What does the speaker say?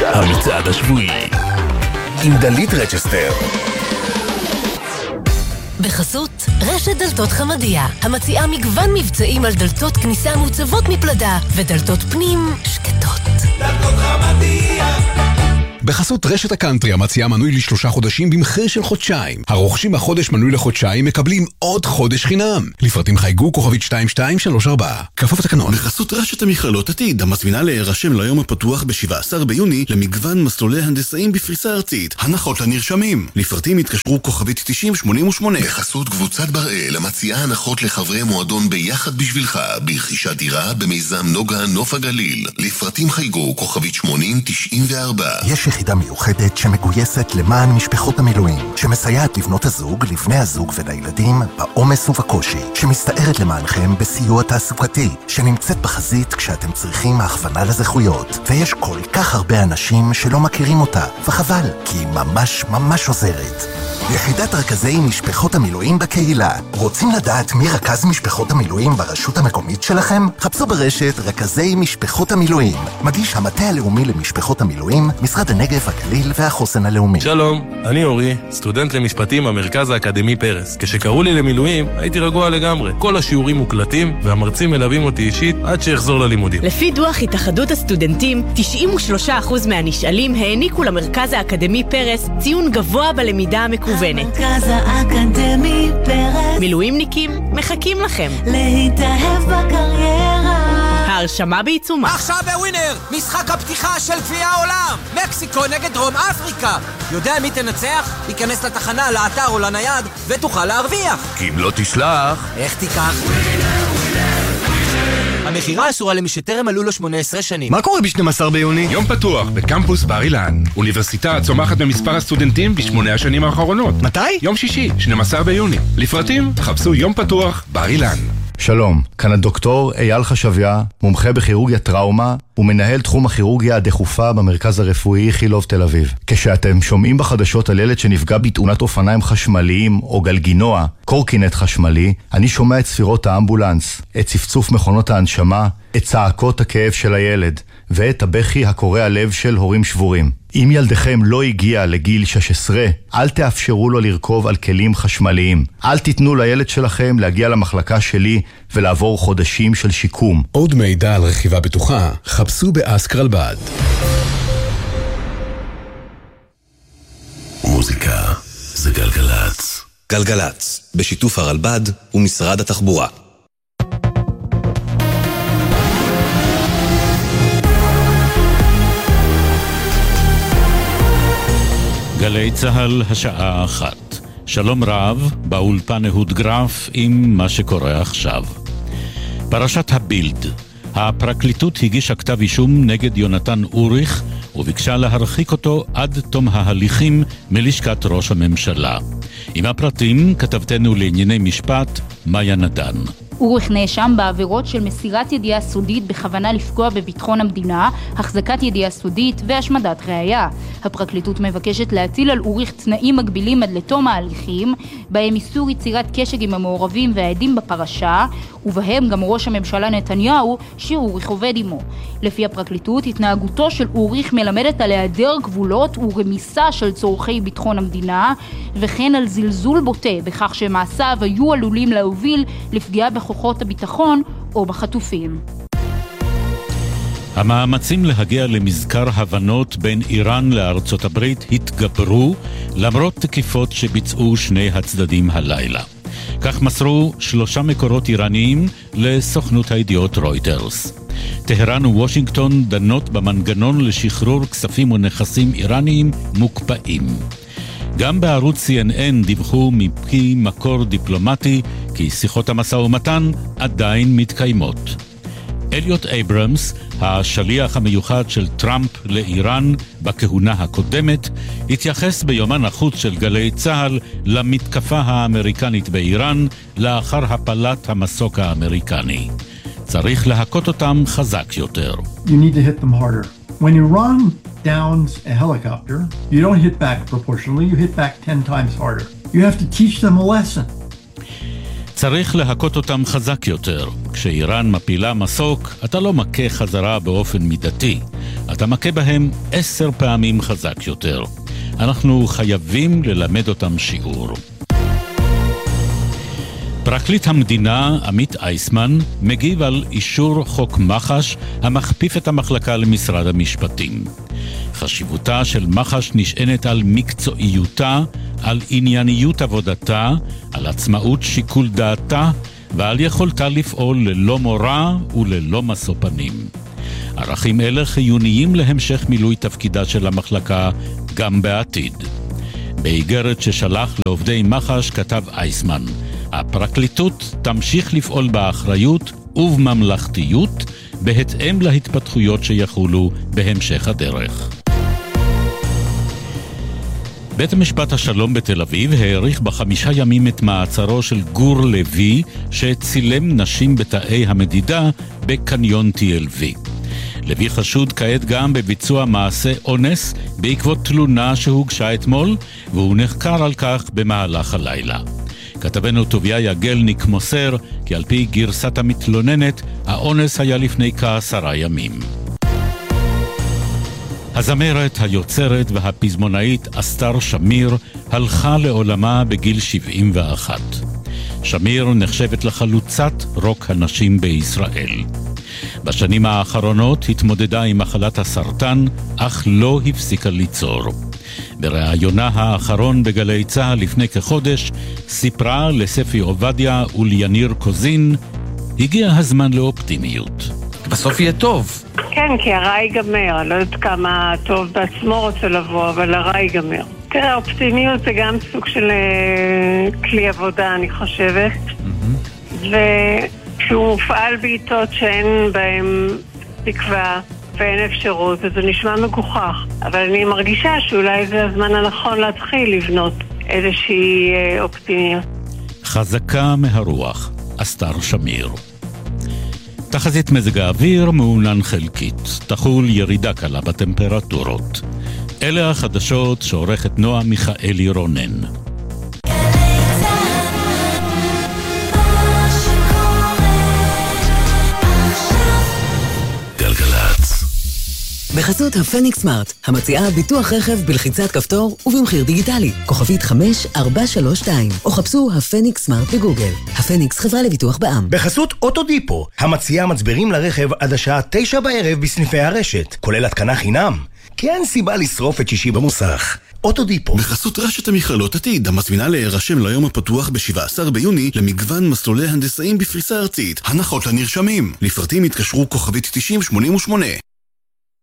המצעד השבועי עם דלית רצ'סטר. בחסות רשת דלתות חמדיה, המציעה מגוון מבצעים על דלתות כניסה מוצבות מפלדה ודלתות פנים שקטות. דלתות חמדיה. בחסות רשת הקאנטרי, המציעה מנוי ל3 חודשים במחיר של חודשיים. הרוכשים החודש מנוי לחודשיים מקבלים עוד חודש חינם. לפרטים חייגו כוכבית 2234. כפוף לתקנון. בחסות רשת המכללות עתיד, המזמינה להירשם ליום הפתוח ב-17 ביוני למגוון מסלולי הנדסאים בפריסה ארצית. הנחות לנרשמים. לפרטים התקשרו כוכבית 9088. בחסות קבוצת בראל, המציעה הנחות לחברי מועדון ביחד בשבילך ברכישת דירה במיזם נוגה נוף הגליל. לפרטים חייגו כוכבית 8094. יש יחידה מיוחדת שמגויסת למען משפחות המילואים, שמסייעת לבנות הזוג, לבני הזוג ולילדים בעומס ובקושי, שמסתערת למענכם בסיוע תעסוקתי, שנמצאת בחזית כשאתם צריכים הכוונה לזכויות. ויש כל כך הרבה אנשים שלא מכירים אותה, וחבל, כי היא ממש ממש עוזרת. יחידת רכזי משפחות המילואים בקהילה. רוצים לדעת מי רכז משפחות המילואים ברשות המקומית שלכם? חפשו ברשת רכזי משפחות המילואים. מגיש המטה הלאומי למשפחות המילואים, משרד הנגב, הגליל והחוסן הלאומי. שלום, אני אורי, סטודנט למשפטים במרכז האקדמי פרס. כשקראו לי למילואים, הייתי רגוע לגמרי. כל השיעורים מוקלטים והמרצים מלווים אותי אישית עד שיחזור ללימודים. לפי דוח התאחדות הסטודנטים, 93% מהנשאלים העניקו למרכז האקדמי פרס ציון גבוה בלמידה המקוונת. המרכז האקדמי פרס. מילואימניקים מחכים לכם. להתאהב בקריירה. ההרשמה בעיצומה. עכשיו בווינר, משחק הפתיחה של גביע העולם. מקסיקו נגד דרום אפריקה. יודע מי תנצח? תיכנס לתחנה, לאתר או לנייד ותוכל להרוויח. כי אם לא תשלח, איך תיקח? המחירה אסורה למי שטרם מלאו לו 18 שנים. מה קורה ב-12 ביוני? יום פתוח בקמפוס בר אילן. אוניברסיטה הצומחת במספר הסטודנטים ב8 השנים האחרונות. מתי? יום שישי, 12 ביוני. לפרטים, חפשו יום פתוח בר אילן. שלום, כאן הדוקטור אייל חשביה, מומחה בכירורגיה טראומה ומנהל תחום הכירורגיה הדחופה במרכז הרפואי איכילוב תל אביב. כשאתם שומעים בחדשות על ילד שנפגע בתאונת אופניים חשמליים או גלגינוע, קורקינט חשמלי, אני שומע את ספירות האמבולנס, את צפצוף מכונות ההנשמה, את צעקות הכאב של הילד ואת הבכי הקורע לב של הורים שבורים. אם ילדכם לא הגיע לגיל 16, אל תאפשרו לו לרכוב על כלים חשמליים. אל תיתנו לילד שלכם להגיע למחלקה שלי ולעבור חודשים של שיקום. עוד מידע על רכיבה בטוחה, חפשו באסק רלב"ד. מוזיקה זה גלגלץ. גלגלץ, בשיתוף הרלב"ד ומשרד התחבורה. גלי צהל השעה 1. שלום רב, באולפן אהוד גרף עם מה שקורה עכשיו. פרשת הבילד. הפרקליטות הגישה כתב אישום נגד יונתן אוריך וביקשה להרחיק אותו עד תום ההליכים מלשכת ראש הממשלה. עם הפרטים כתבתנו לענייני משפט מאיה נדן. אוריך נאשם בעבירות של מסירת ידיעה סודית בכוונה לפגוע בביטחון המדינה, החזקת ידיעה סודית והשמדת ראיה. הפרקליטות מבקשת להטיל על אוריך תנאים מגבילים עד לתום ההליכים, בהם איסור יצירת קשר עם המעורבים והעדים בפרשה, ובהם גם ראש הממשלה נתניהו שאוריך עובד עמו. לפי הפרקליטות, התנהגותו של אוריך מלמדת על היעדר גבולות ורמיסה של צורכי ביטחון המדינה, וכן על זלזול בוטה בכך שמעשיו היו עלולים להוביל לפגיעה בכוחות הביטחון או בחטופים. המאמצים להגיע למזכר הבנות בין איראן לארצות הברית התגברו למרות תקיפות שביצעו שני הצדדים הלילה. כך מסרו 3 מקורות איראניים לסוכנות הידיעות רויטרס. טהרן ווושינגטון דנות במנגנון לשחרור כספים ונכסים איראניים מוקפאים. גם בערוץ CNN דיווחו מפי מקור דיפלומטי כי שיחות המשא ומתן עדיין מתקיימות. אליוט אייברמס, השליח המיוחד של טראמפ לאיראן בכהונה הקודמת, התייחס ביומן החוץ של גלי צהל למתקפה האמריקנית באיראן לאחר הפלת המסוק האמריקני. צריך להכות אותם חזק יותר. You need to hit them harder. When Iran downs a helicopter, you don't hit back proportionally, you hit back 10 times harder. You have to teach them a lesson. צריך להכות אותם חזק יותר. כשאיראן מפילה מסוק, אתה לא מכה חזרה באופן מידתי. אתה מכה בהם 10 פעמים חזק יותר. אנחנו חייבים ללמד אותם שיעור. פרקליט המדינה עמית אייסמן מגיב על אישור חוק מח"ש המכפיף את המחלקה למשרד המשפטים. חשיבותה של מח"ש נשענת על מקצועיותה, על ענייניות עבודתה, על עצמאות שיקול דעתה ועל יכולתה לפעול ללא מורא וללא משוא פנים. ערכים אלה חיוניים להמשך מילוי תפקידה של המחלקה גם בעתיד. באיגרת ששלח לעובדי מח"ש כתב אייסמן, הפרקליטות תמשיך לפעול באחריות ובממלכתיות בהתאם להתפתחויות שיחולו בהמשך הדרך. בית המשפט השלום בתל אביב העריך ב5 ימים את מעצרו של גור לוי שצילם נשים בתאי המדידה בקניון TLV. לוי חשוד כעת גם בביצוע מעשה אונס בעקבות תלונה שהוגשה אתמול, והוא נחקר על כך במהלך הלילה. כתבנו טוביה יגלניק מוסר כי על פי גרסת המתלוננת, האונס היה לפני כ10 ימים. הזמרת, היוצרת והפזמונאית אסתר שמיר הלכה לעולמה בגיל 71. שמיר נחשבת לחלוצת רוק הנשים בישראל. בשנים האחרונות התמודדה עם מחלת הסרטן, אך לא הפסיקה ליצור. בראיונה האחרון בגלי צהל לפני כחודש, סיפרה לספי עובדיה וליניר קוזין, הגיע הזמן לאופטימיות. בסוף יהיה טוב. כן, כי הרע ייגמר. אני לא יודעת כמה טוב בעצמו רוצה לבוא, אבל הרע ייגמר. תראה, האופטימיות זה גם סוג של כלי עבודה, אני חושבת. וכשהוא מופעל בעיתות שאין בהם תקווה ואין אפשרות, אז זה נשמע מגוחך. אבל אני מרגישה שאולי זה הזמן הנכון להתחיל לבנות איזושהי אופטימיות. חזקה מהרוח, אסתר שמיר. תחזית מזג האוויר מעונן חלקית, תחול ירידה קלה בטמפרטורות. אלה החדשות שעורכת נועה מיכאלי רונן. גלגלצ. בחסות הפניקס סמארט, המציעה ביטוח רכב בלחיצת כפתור ובמחיר דיגיטלי, כוכבית 5432, או חפשו הפניקס סמארט בגוגל. הפניקס חברה לביטוח בע"מ. בחסות אוטודיפו, המציעה מצברים לרכב עד השעה 9 בערב בסניפי הרשת, כולל התקנה חינם. כי אין סיבה לשרוף את שישי במוסך. אוטודיפו. בחסות רשת המכללות עתיד, המזמינה להירשם ליום הפתוח ב-17 ביוני למגוון מסלולי הנדסאים בפריסה ארצית. הנחות לנרשמים. לפרטים התקשרו כוכבית 9088.